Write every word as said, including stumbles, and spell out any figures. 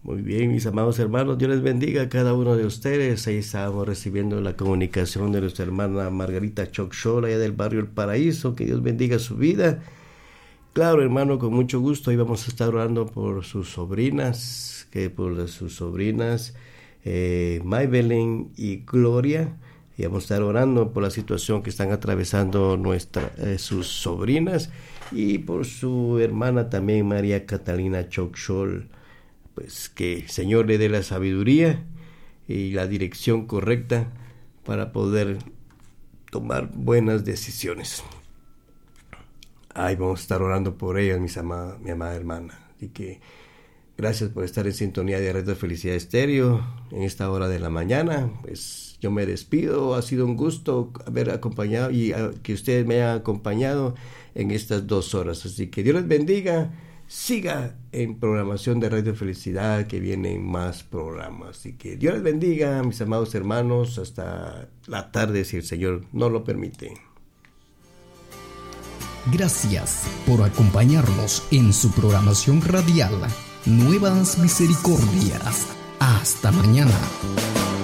Muy bien, mis amados hermanos, Dios les bendiga a cada uno de ustedes. Ahí estábamos recibiendo la comunicación de nuestra hermana Margarita Choxol, allá del barrio El Paraíso. Que Dios bendiga su vida. Claro, hermano, con mucho gusto. Hoy vamos a estar orando por sus sobrinas, que por sus sobrinas eh, Maybelline y Gloria. Y vamos a estar orando por la situación que están atravesando nuestra, eh, sus sobrinas, y por su hermana también, María Catalina Choxol. Pues que el Señor le dé la sabiduría y la dirección correcta para poder tomar buenas decisiones. Ahí vamos a estar orando por ellas, mis amada, mi amada hermana. Así que gracias por estar en sintonía de Red de Felicidad Estéreo en esta hora de la mañana. Pues yo me despido. Ha sido un gusto haber acompañado y uh, que ustedes me hayan acompañado en estas dos horas. Así que Dios les bendiga. Siga en programación de Radio Felicidad, que vienen más programas. Así que Dios les bendiga, mis amados hermanos, hasta la tarde, si el Señor nos lo permite. Gracias por acompañarnos en su programación radial Nuevas Misericordias. Hasta mañana.